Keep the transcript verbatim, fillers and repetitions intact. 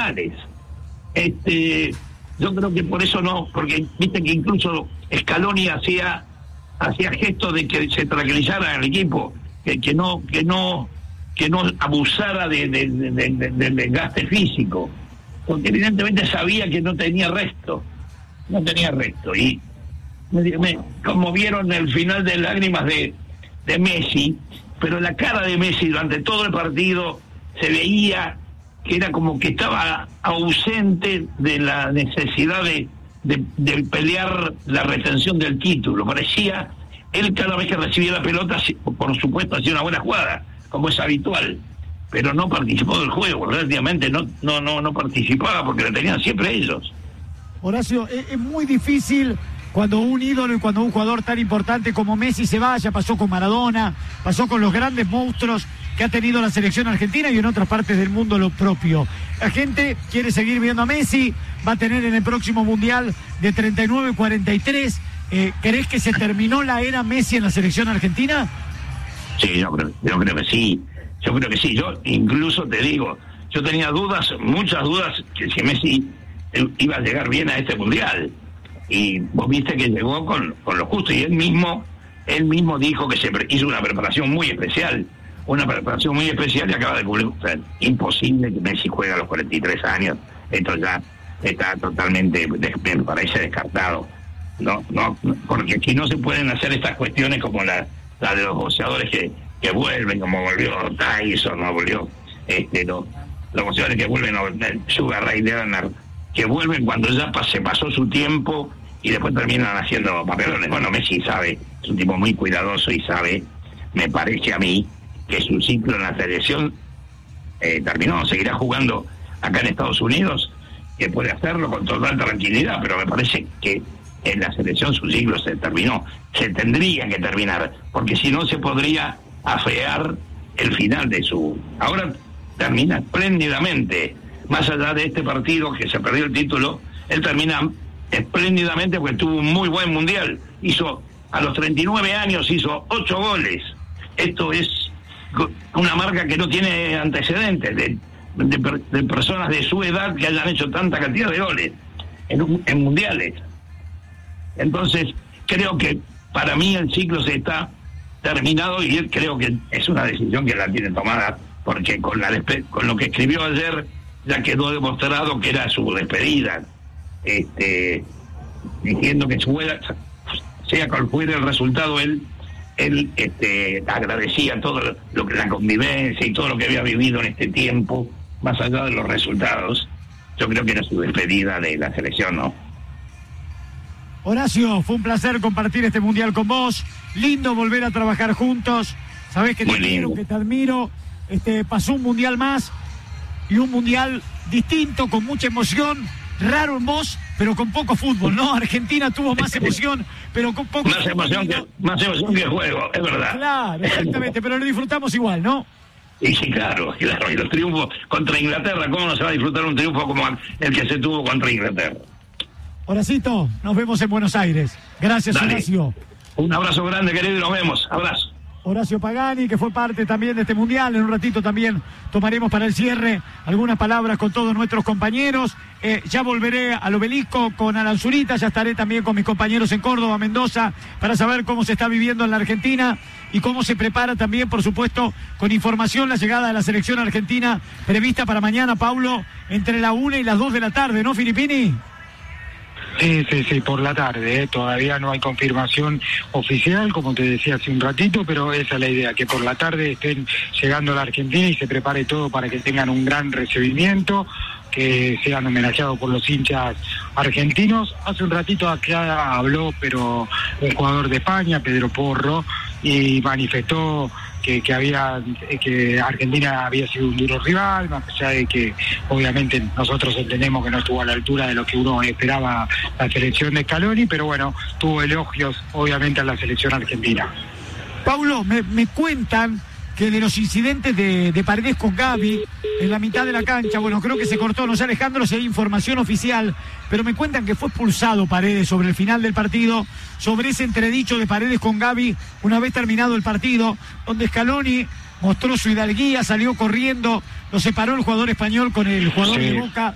finales. Este, yo creo que por eso no, porque viste que incluso Scaloni hacía hacía gestos de que se tranquilizara el equipo, que, que no que no que no abusara de, de, de, de, de, del desgaste físico, porque evidentemente sabía que no tenía resto, no tenía resto, y me, me conmovieron el final de lágrimas de, de Messi, pero la cara de Messi durante todo el partido se veía que era como que estaba ausente de la necesidad de, de, de pelear la retención del título. Parecía, él cada vez que recibía la pelota, por supuesto hacía una buena jugada, como es habitual, pero no participó del juego, relativamente no no no no participaba porque la tenían siempre ellos. Horacio, es, es muy difícil cuando un ídolo y cuando un jugador tan importante como Messi se vaya. Pasó con Maradona, pasó con los grandes monstruos que ha tenido la selección argentina y en otras partes del mundo lo propio. La gente quiere seguir viendo a Messi, va a tener en el próximo Mundial de treinta y nueve cuarenta y tres. Eh, ¿Crees que se terminó la era Messi en la selección argentina? Sí, yo creo, yo creo que sí, yo creo que sí. Yo incluso te digo, yo tenía dudas, muchas dudas, que si Messi iba a llegar bien a este Mundial. Y vos viste que llegó con, con lo justo, y él mismo, él mismo dijo que se hizo una preparación muy especial, una preparación muy especial y acaba de cumplir. O sea, imposible que Messi juegue a los cuarenta y tres años, esto ya está totalmente, me parece descartado. No, no, porque aquí no se pueden hacer estas cuestiones como la, la de los boxeadores que, que vuelven, como volvió Tyson, no volvió, este, los, los boxeadores que vuelven, Sugar Ray Leonard, que vuelven cuando ya se pasó su tiempo y después terminan haciendo papelones. Bueno, Messi sabe, es un tipo muy cuidadoso y sabe, me parece a mí, que su ciclo en la selección eh, terminó. Seguirá jugando acá en Estados Unidos, que puede hacerlo con total tranquilidad, pero me parece que en la selección su ciclo se terminó. Se tendría que terminar, porque si no se podría afear el final de su... Ahora termina espléndidamente. Más allá de este partido que se perdió el título, él termina espléndidamente porque tuvo un muy buen mundial. Hizo, a los treinta y nueve años, hizo ocho goles. Esto es una marca que no tiene antecedentes de, de, de personas de su edad que hayan hecho tanta cantidad de goles en, en mundiales. Entonces, creo que para mí el ciclo se está terminado y él creo que es una decisión que la tiene tomada, porque con, la con lo que escribió ayer ya quedó demostrado que era su despedida, este, diciendo que fuera, sea cual fuera el resultado, él, él este, agradecía todo lo que la convivencia y todo lo que había vivido en este tiempo, más allá de los resultados. Yo creo que era su despedida de la selección, ¿no? Horacio, fue un placer compartir este Mundial con vos. Lindo volver a trabajar juntos. Sabés que te quiero, que te admiro. Este, pasó un Mundial más. Y un Mundial distinto, con mucha emoción, raro en vos, pero con poco fútbol, ¿no? Argentina tuvo más emoción, pero con poco más fútbol. Emoción que, más emoción que el juego, es verdad. Claro, exactamente, pero lo disfrutamos igual, ¿no? Y sí, claro, claro, y los triunfos contra Inglaterra, ¿cómo no se va a disfrutar un triunfo como el que se tuvo contra Inglaterra? Horacito, nos vemos en Buenos Aires. Gracias, Dale. Horacio. Un abrazo grande, querido, y nos vemos. Abrazo. Horacio Pagani, que fue parte también de este Mundial. En un ratito también tomaremos para el cierre algunas palabras con todos nuestros compañeros. Eh, ya volveré al Obelisco con Alan Zurita, ya estaré también con mis compañeros en Córdoba, Mendoza, para saber cómo se está viviendo en la Argentina y cómo se prepara también, por supuesto, con información la llegada de la selección argentina prevista para mañana, Paulo, entre la una y las dos de la tarde, ¿no, Filippini? Sí, sí, sí, por la tarde, ¿eh? Todavía no hay confirmación oficial, como te decía hace un ratito, pero esa es la idea, que por la tarde estén llegando a la Argentina y se prepare todo para que tengan un gran recibimiento, que sean homenajeados por los hinchas argentinos. Hace un ratito acá habló, pero un jugador de España, Pedro Porro, y manifestó que, que había que Argentina había sido un duro rival, más allá de que obviamente nosotros entendemos que no estuvo a la altura de lo que uno esperaba la selección de Scaloni, pero bueno, tuvo elogios obviamente a la selección argentina. Paulo, me, me cuentan que de los incidentes de, de Paredes con Gavi en la mitad de la cancha, bueno, creo que se cortó, no sé, Alejandro, si hay información oficial, pero me cuentan que fue expulsado Paredes sobre el final del partido, sobre ese entredicho de Paredes con Gavi una vez terminado el partido, donde Scaloni mostró su hidalguía, salió corriendo, lo separó el jugador español con el jugador sí. de Boca.